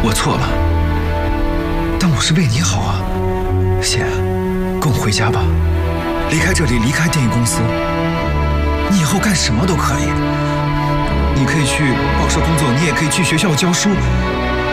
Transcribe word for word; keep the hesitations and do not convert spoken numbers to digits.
我错了，但我是为你好啊。谢，跟我回家吧，离开这里，离开电影公司。你以后干什么都可以，你可以去报社工作，你也可以去学校教书。